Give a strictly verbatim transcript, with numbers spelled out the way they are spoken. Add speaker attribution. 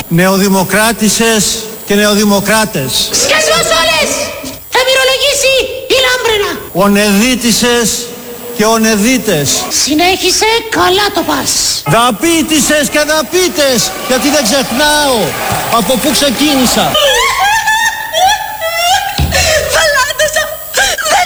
Speaker 1: Νεοδημοκράτησες και νεοδημοκράτες.
Speaker 2: Σκασμός όλες! Θα μυρολογήσει η Λάμπρενα.
Speaker 1: Ονεδίτησες και ονεδίτες.
Speaker 2: Συνέχισε, καλά το πας.
Speaker 1: Δαπίτησες και δαπίτες, γιατί δεν ξεχνάω από πού ξεκίνησα.